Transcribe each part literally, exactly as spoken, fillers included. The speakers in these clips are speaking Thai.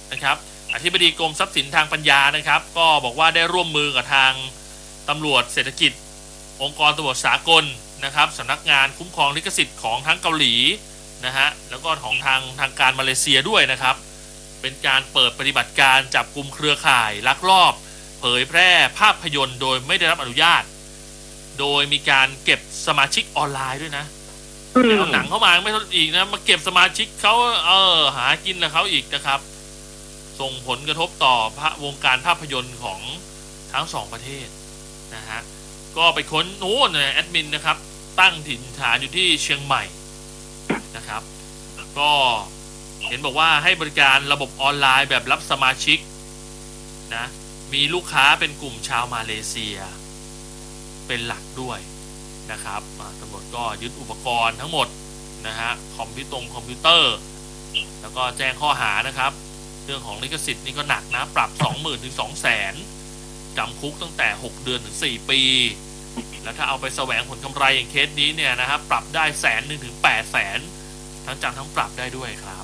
นะครับอธิบดีกรมทรัพย์สินทางปัญญานะครับก็บอกว่าได้ร่วมมือกับทางตำรวจเศรษฐกิจองค์กรตำรวจสากลนะครับสำนักงานคุ้มครองลิขสิทธิ์ของทั้งเกาหลีนะฮะแล้วก็ของทางทางการมาเลเซียด้วยนะครับเป็นการเปิดปฏิบัติการจับกุมเครือข่ายลักลอบเผยแพร่ภาพยนตร์โดยไม่ได้รับอนุญาตโดยมีการเก็บสมาชิกออนไลน์ด้วยนะเอาหนังเข้ามาไม่ทนอีกนะมาเก็บสมาชิกเขาเออหากินกับเขาอีกนะครับส่งผลกระทบต่อวงการภาพยนตร์ของทั้งสองประเทศนะฮะก็ไปค้นโน้นแอดมินนะครับตั้งถิ่นฐานอยู่ที่เชียงใหม่นะครับก็เห็นบอกว่าให้บริการระบบออนไลน์แบบรับสมาชิกนะมีลูกค้าเป็นกลุ่มชาวมาเลเซียเป็นหลักด้วยนะครับตำรวจก็ยึดอุปกรณ์ทั้งหมดนะฮะคอมพิวตร์คอมพิวเตอร์แล้วก็แจ้งข้อหานะครับเรื่องของลิขสิทธิ์นี่ก็หนักนะปรับ สองหมื่น ถึง สองแสน จำคุกตั้งแต่หกเดือนถึงสี่ปีแล้วถ้าเอาไปแสวงผลกำไรอย่างเคสนี้เนี่ยนะครับปรับได้แสนหนึ่งถึงแปดแสนทั้งจำทั้งปรับได้ด้วยครับ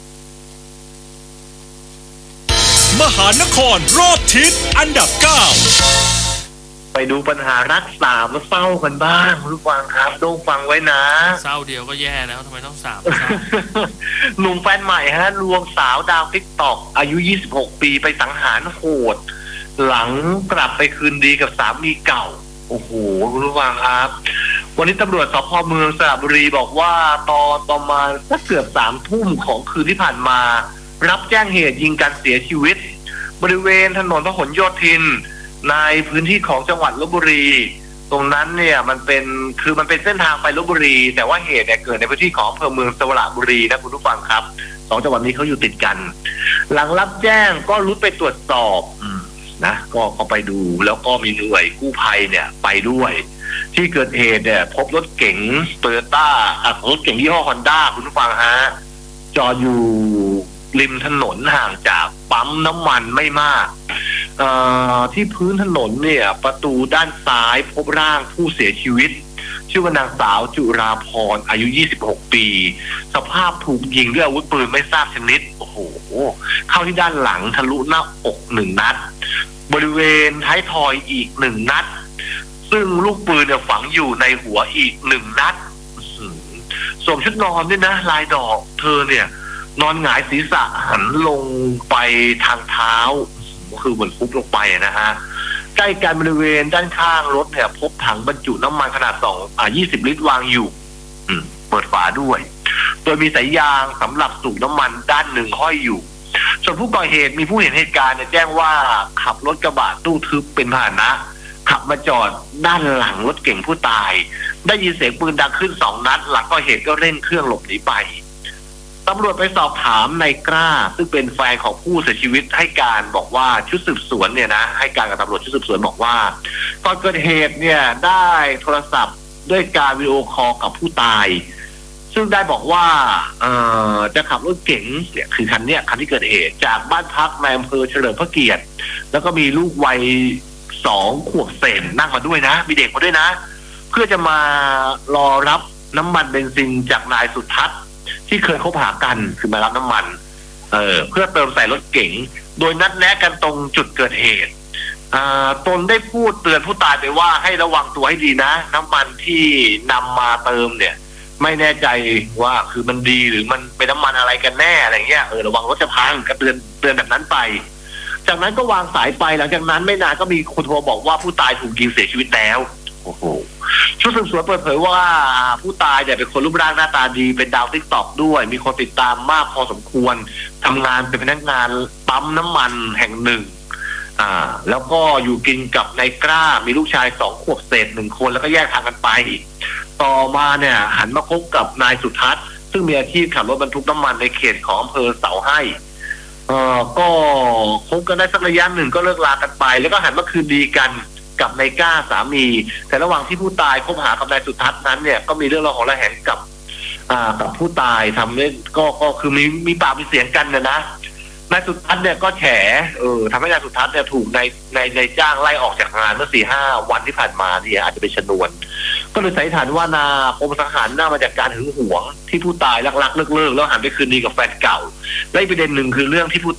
มหานครรอบทิศอันดับเก้าไปดูปัญหารักสามเศร้ากันบ้างรู้ฟังครับต้องฟังไว้นะเศร้าเดียวก็แย่แล้วทำไมต้องสามหนุ่มแฟนใหม่ฮะลวงสาวดาวติ๊กต็อกอายุยี่สิบหกปีไปสังหารโหดหลังกลับไปคืนดีกับสามีเก่าโอ้โหรู้ฟังครับวันนี้ตำรวจสพเมืองสระบุรีบอกว่าตอนประมาณสักเกือบสามทุ่มของคืนที่ผ่านมารับแจ้งเหตุยิงกันเสียชีวิตบริเวณถนนพหลโยธินในพื้นที่ของจังหวัดลพบุรีตรงนั้นเนี่ยมันเป็นคือมันเป็นเส้นทางไปลพบุรีแต่ว่าเหตุเนี่ยเกิดในพื้นที่ของอำเภอเมืองสระบุรีนะคุณผู้ฟังครับสองจังหวัดนี้เขาอยู่ติดกันหลังรับแจ้งก็รุดไปตรวจสอบนะก็ก็ไปดูแล้วก็มีหน่วยกู้ภัยเนี่ยไปด้วยที่เกิดเหตุเนี่ยพบรถเก๋งโตโยต้ารถเก๋งยี่ห้อฮอนด้าคุณผู้ฟังฮะจอดอยู่ริมถนนห่างจากปั๊มน้ำมันไม่มากที่พื้นถนนเนี่ยประตูด้านซ้ายพบร่างผู้เสียชีวิตชื่อว่านางสาวจุราพรอายุยี่สิบหกปีสภาพถูกยิงด้วยอาวุธปืนไม่ทราบชนิดโอ้โหเข้าที่ด้านหลังทะลุหน้าอกหนึ่งนัดบริเวณท้ายทอยอีกหนึ่งนัดซึ่งลูกปืนเนี่ยฝังอยู่ในหัวอีกหนึ่งนัดสวมชุดนอนด้วยนะลายดอกเธอเนี่ยนอนหงายศีรษะหันลงไปทางเท้าก็คือเหมือนฟุบลงไปนะฮะใกล้กันบริเวณด้านข้างรถเนี่ยพบถังบรรจุน้ำมันขนาดสองอ่ายี่สิบลิตรวางอยู่อืมเปิดฝาด้วยโดยมีสายยางสำหรับสูบน้ำมันด้านหนึ่งห้อยอยู่ส่วนผู้ก่อเหตุมีผู้เห็นเหตุการณ์เนี่ยแจ้งว่าขับรถกระบะตู้ทึบเป็นพาหนะขับมาจอดด้านหลังรถเก๋งผู้ตายได้ยินเสียงปืนดังขึ้นสองนัดหลังก่อเหตุก็เร่งเครื่องหลบหนีไปตำรวจไปสอบถามนายกล้าซึ่งเป็นแฟนของผู้เสียชีวิตให้การบอกว่าชุดสืบสวนเนี่ยนะให้การกับตำรวจชุดสืบสวนบอกว่าก่อนเกิดเหตุเนี่ยได้โทรศัพท์ด้วยการวิดีโอคอลกับผู้ตายซึ่งได้บอกว่าเอ่อจะขับรถเก๋งเนี่ยคือคันเนี้ยคันที่เกิดเหตุจากบ้านพักในอำเภอเฉลิมพระเกียรติแล้วก็มีลูกวัยสองขวบเศษนั่งมาด้วยนะมีเด็กมาด้วยนะเพื่อจะมารอรับน้ำมันเบนซินจากนายสุทัศน์ที่เคยคบหากันคือมารับน้ำมันเอ่อเพื่อเติมใส่รถเก๋งโดยนัดแนะกันตรงจุดเกิดเหตุอ่าตนได้พูดเตือนผู้ตายไปว่าให้ระวังตัวให้ดีนะน้ำมันที่นำมาเติมเนี่ยไม่แน่ใจว่าคือมันดีหรือมันเป็นน้ำมันอะไรกันแน่อะไรเงี้ยเออระวังรถจะพังก็เตือนเตือนแบบนั้นไปจากนั้นก็วางสายไปหลังจากนั้นไม่นานก็มีคนโทรบอกว่าผู้ตายถูกยิงเสียชีวิตแล้วโอ้โหชุดสืบสวนเปิดเผยว่าผู้ตายเนี่ยเป็นคนรูปร่างหน้าตาดีเป็นดาวติ๊กต็อกด้วยมีคนติดตามมากพอสมควรทำงานเป็นพนักงานปั๊มน้ำมันแห่งหนึ่งอ่าแล้วก็อยู่กินกับนายกล้ามีลูกชายสองขวบเศษหนึ่งคนแล้วก็แยกทางกันไปต่อมาเนี่ยหันมาคบกับนายสุทัศน์ซึ่งมีอาชีพขับรถบรรทุกน้ำมันในเขตของอำเภอเสาให้เอ่อก็คบกันได้สักระยะหนึ่งก็เลิกลากันไปแล้วก็หันมาคืนดีกันกับนายกล้าสามีแต่ระหว่างที่ผู้ตายคบหากับนายสุทัศน์นั้นเนี่ยก็มีเรื่องระหองระแหงกับอ่ากับผู้ตายทำให้ก็ก็คือมีมีปากมีเสียงกันนะนะนายสุทัศน์เนี่ยก็แฉเออทำให้นายสุทัศน์เนี่ยถูกในในในจ้างไล่ออกจากงานเมื่อสี่ห้าวันที่ผ่านมาเนี่ยอาจจะเป็นชนวนก็เลยสันนิษฐานว่านาปมสังหารน่ามาจากการหึงหวงที่ผู้ตายรักๆเลิกๆแล้วหันไปคืนดีกับแฟนเก่าและประเด็นหนึ่งคือเรื่องที่ผู้